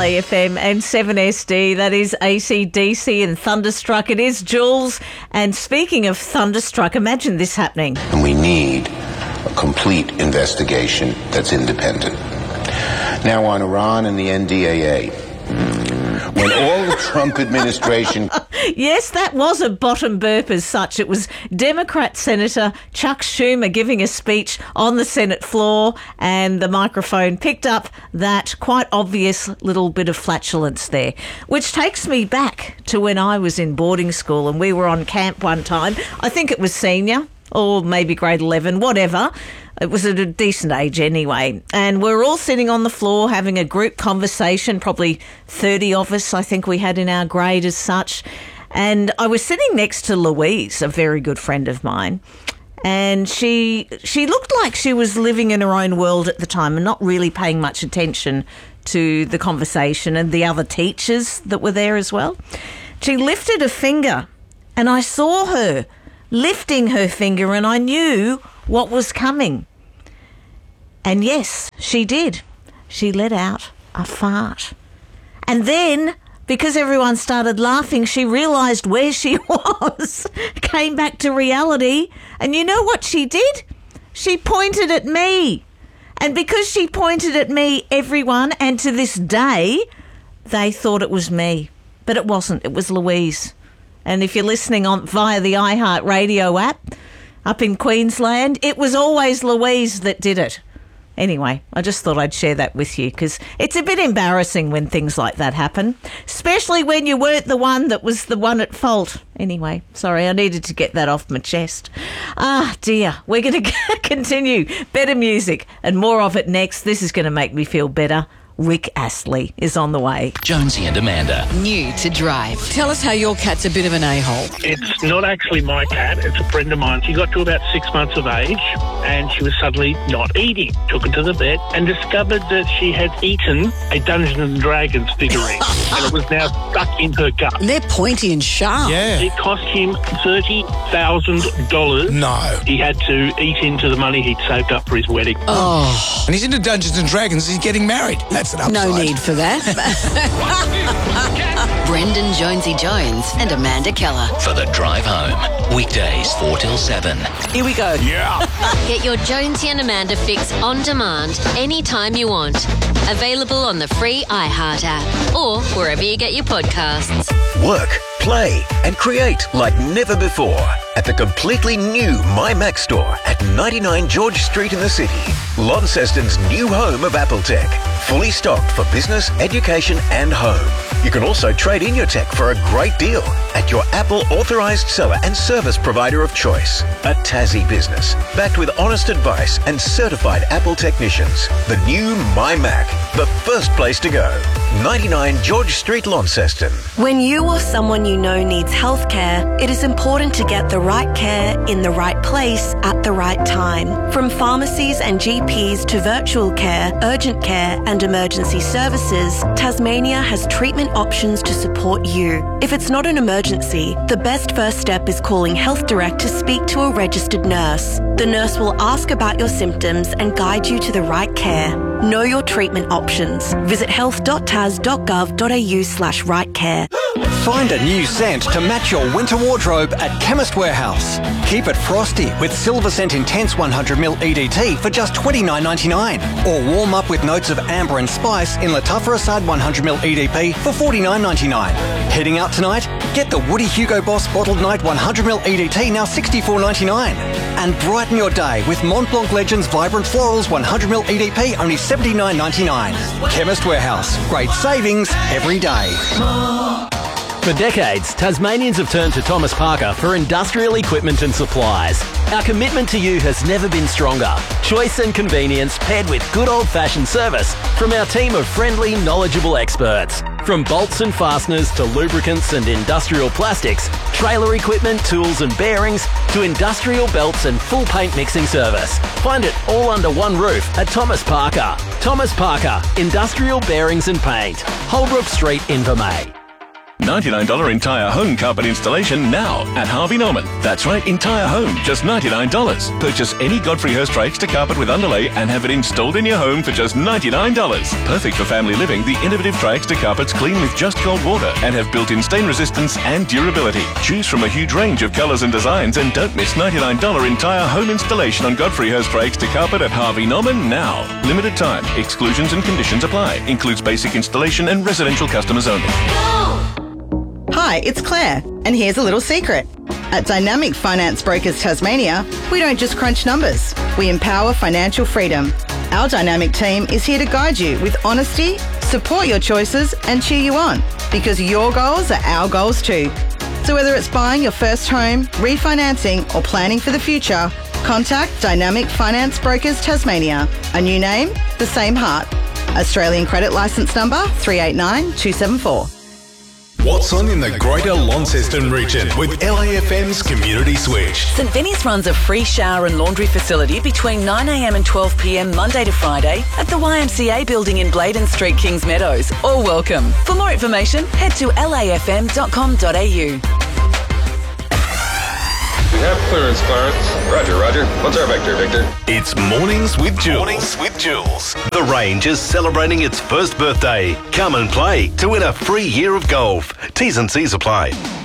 Play FM and 7SD. That is AC/DC and Thunderstruck. It is Jules. And speaking of Thunderstruck, imagine this happening. And we need a complete investigation that's independent. Now on Iran and the NDAA. When all the Trump administration... Yes, that was a bottom burp as such. It was Democrat Senator Chuck Schumer giving a speech on the Senate floor, and the microphone picked up that quite obvious little bit of flatulence there, which takes me back to when I was in boarding school and we were on camp one time. I think it was senior or maybe grade 11, whatever. It was at a decent age anyway. And we're all sitting on the floor having a group conversation, probably 30 of us I think we had in our grade as such. And I was sitting next to Louise, a very good friend of mine. And she looked like she was living in her own world at the time and not really paying much attention to the conversation and the other teachers that were there as well. She lifted a finger and I saw her lifting her finger and I knew what was coming. And yes, she did. She let out a fart. And then, because everyone started laughing, she realised where she was, came back to reality. And you know what she did? She pointed at me. And because she pointed at me, everyone, and to this day, they thought it was me. But it wasn't. It was Louise. And if you're listening on via the iHeartRadio app up in Queensland, it was always Louise that did it. Anyway, I just thought I'd share that with you because it's a bit embarrassing when things like that happen, especially when you weren't the one that was the one at fault. Anyway, sorry, I needed to get that off my chest. Ah, dear. We're going to continue. Better music and more of it next. This is going to make me feel better. Rick Astley is on the way. Jonesy and Amanda. New to drive. Tell us how your cat's a bit of an a-hole. It's not actually my cat, it's a friend of mine. She got to about 6 months of age and she was suddenly not eating. Took her to the vet and discovered that she had eaten a Dungeons and Dragons figurine and it was now stuck in her gut. They're pointy and sharp. Yeah. It cost him $30,000. No. He had to eat into the money he'd saved up for his wedding. Oh. And he's into Dungeons and Dragons. He's getting married. That's an upside. No need for that. Brendan Jonesy Jones and Amanda Keller. For the drive home. Weekdays 4 till 7. Here we go. Yeah. Get your Jonesy and Amanda fix on demand anytime you want. Available on the free iHeart app or wherever you get your podcasts. Work, play and create like never before at the completely new MyMac store at 99 George Street in the city. Launceston's new home of Apple Tech. Fully stocked for business, education and home. You can also trade in your tech for a great deal at your Apple authorised seller and service provider of choice. A Tassie business, backed with honest advice and certified Apple technicians. The new MyMac, the first place to go. 99 George Street, Launceston. When you or someone you know needs healthcare, it is important to get the right care in the right place at the right time. From pharmacies and GPs to virtual care, urgent care and emergency services, Tasmania has treatment options to support you. If it's not an emergency, the best first step is calling Health Direct to speak to a registered nurse. The nurse will ask about your symptoms and guide you to the right care. Know your treatment options. Visit health.tas.gov.au/rightcare. Find a new scent to match your winter wardrobe at Chemist Warehouse. Keep it frosty with Silver Scent Intense 100ml EDT for just $29.99. Or warm up with notes of amber and spice in Latufra Assad 100ml EDP for $49.99. Heading out tonight? Get the Woody Hugo Boss Bottled Night 100ml EDT now $64.99. And brighten your day with Mont Blanc Legends Vibrant Florals 100ml EDP only $79.99. Chemist Warehouse. Great savings every day. For decades, Tasmanians have turned to Thomas Parker for industrial equipment and supplies. Our commitment to you has never been stronger. Choice and convenience paired with good old-fashioned service from our team of friendly, knowledgeable experts. From bolts and fasteners to lubricants and industrial plastics, trailer equipment, tools and bearings, to industrial belts and full paint mixing service. Find it all under one roof at Thomas Parker. Thomas Parker, Industrial Bearings and Paint. Holbrook Street, Invermay. $99 entire home carpet installation now at Harvey Norman. That's right, entire home, just $99. Purchase any Godfrey Hirst Extra carpet with underlay and have it installed in your home for just $99. Perfect for family living, the innovative Tri-Extra carpets clean with just cold water and have built-in stain resistance and durability. Choose from a huge range of colours and designs and don't miss $99 entire home installation on Godfrey Hirst Extra carpet at Harvey Norman now. Limited time. Exclusions and conditions apply. Includes basic installation and residential customers only. Hi, it's Claire, and here's a little secret. At Dynamic Finance Brokers Tasmania, we don't just crunch numbers, we empower financial freedom. Our dynamic team is here to guide you with honesty, support your choices, and cheer you on, because your goals are our goals too. So whether it's buying your first home, refinancing, or planning for the future, contact Dynamic Finance Brokers Tasmania. A new name, the same heart. Australian credit licence number 389274. What's on in the Greater Launceston region with LAFM's Community Switch? St Vinny's runs a free shower and laundry facility between 9am and 12pm Monday to Friday at the YMCA building in Bladen Street, Kings Meadows. All welcome. For more information, head to lafm.com.au. We have clearance, Clarence. Roger. What's our vector, Victor? It's Mornings with Jules. The Range is celebrating its first birthday. Come and play to win a free year of golf. T's and C's apply.